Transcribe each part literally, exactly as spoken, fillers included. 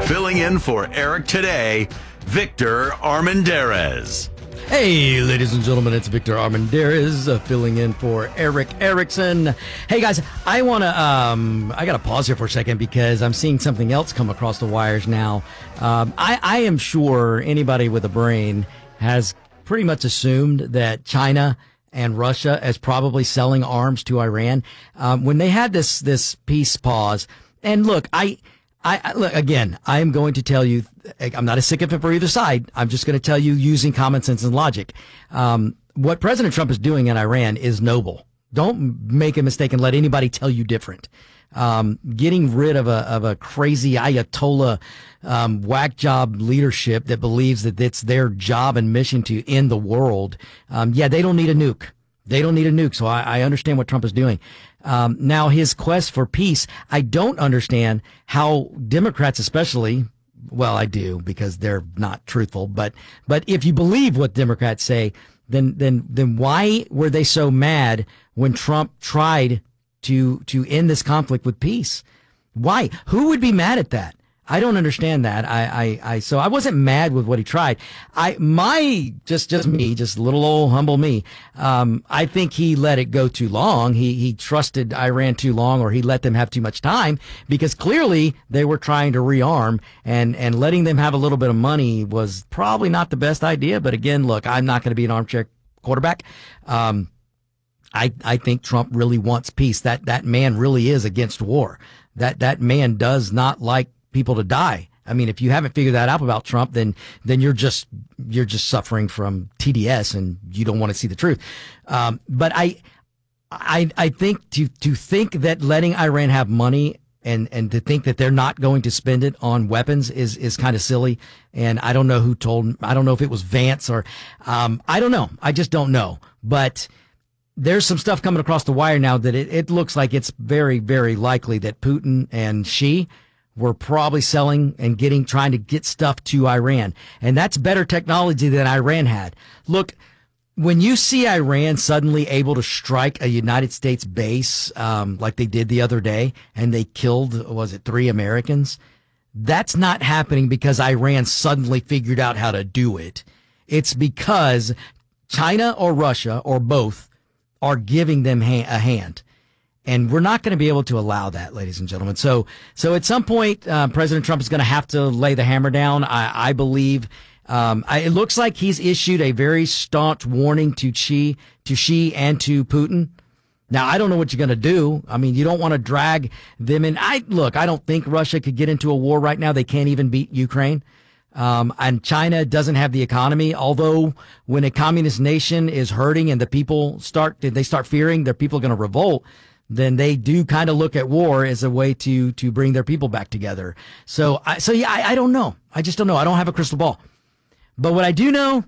Filling in for Eric today, Victor Armendariz. Hey, ladies and gentlemen, it's Victor Armendariz uh, filling in for Eric Erickson. Hey, guys, I want to, um, I got to pause here for a second because I'm seeing something else come across the wires now. Um, I, I am sure anybody with a brain has pretty much assumed that China and Russia is probably selling arms to Iran. Um, when they had this, this peace pause, and look, I, I, I look again, I am going to tell you, I'm not a sycophant for either side. I'm just going to tell you using common sense and logic. Um, what President Trump is doing in Iran is noble. Don't make a mistake and let anybody tell you different. Um, getting rid of a, of a crazy Ayatollah, um, whack job leadership that believes that it's their job and mission to end the world. Um, yeah, they don't need a nuke. They don't need a nuke. So I, I understand what Trump is doing. Um, now his quest for peace, I don't understand how Democrats especially, well, I do because they're not truthful, but, but if you believe what Democrats say, then, then, then why were they so mad when Trump tried to, to end this conflict with peace? Why? Who would be mad at that? I don't understand that. I, I, I, so I wasn't mad with what he tried. I, my, just, just me, just little old humble me. Um, I think he let it go too long. He, he trusted Iran too long, or he let them have too much time, because clearly they were trying to rearm, and, and letting them have a little bit of money was probably not the best idea. But again, look, I'm not going to be an armchair quarterback. Um, I, I think Trump really wants peace. That, that man really is against war. That, that man does not like people to die. I mean, if you haven't figured that out about Trump, then then you're just you're just suffering from T D S and you don't want to see the truth. Um, but I I I think to to think that letting Iran have money and and to think that they're not going to spend it on weapons is is kind of silly. And I don't know who told. I don't know if it was Vance or um, I don't know. I just don't know. But there's some stuff coming across the wire now that it, it looks like it's very, very likely that Putin and Xi were probably selling and getting, trying to get stuff to Iran. And that's better technology than Iran had. Look, when you see Iran suddenly able to strike a United States base, um, like they did the other day, and they killed, was it three Americans? That's not happening because Iran suddenly figured out how to do it. It's because China or Russia or both are giving them ha- a hand. And we're not going to be able to allow that, ladies and gentlemen. So, so at some point, uh, President Trump is going to have to lay the hammer down. I, I believe, um, I, it looks like he's issued a very staunch warning to Xi, to Xi and to Putin. Now, I don't know what you're going to do. I mean, you don't want to drag them in. I look, I don't think Russia could get into a war right now. They can't even beat Ukraine. Um, and China doesn't have the economy, although when a communist nation is hurting and the people start, they start fearing their people are going to revolt, then they do kind of look at war as a way to, to bring their people back together. So I, so yeah, I, I don't know. I just don't know. I don't have a crystal ball. But what I do know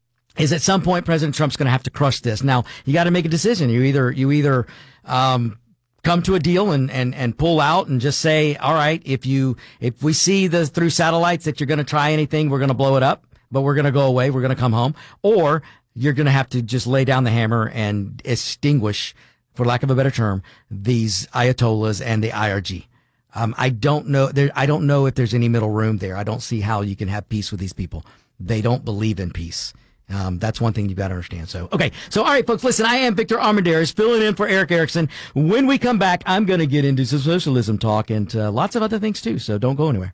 is at some point, President Trump's going to have to crush this. Now, you got to make a decision. You either, you either, um, come to a deal and, and, and pull out and just say, all right, if you, if we see the through satellites that you're going to try anything, we're going to blow it up, but we're going to go away. We're going to come home. Or you're going to have to just lay down the hammer and extinguish, for lack of a better term, these Ayatollahs and the I R G. Um, I don't know. There, I don't know if there's any middle room there. I don't see how you can have peace with these people. They don't believe in peace. Um, that's one thing you've got to understand. So, okay. So, all right, folks, listen, I am Victor Armendariz filling in for Eric Erickson. When we come back, I'm going to get into some socialism talk and uh, lots of other things too. So don't go anywhere.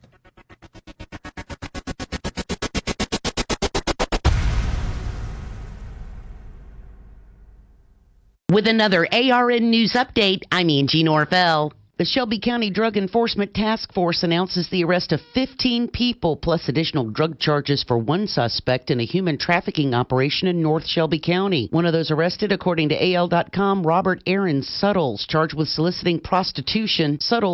With another A R N News update, I'm Angie Norvell. The Shelby County Drug Enforcement Task Force announces the arrest of fifteen people plus additional drug charges for one suspect in a human trafficking operation in North Shelby County. One of those arrested, according to A L dot com, Robert Aaron Suttles, charged with soliciting prostitution. Suttles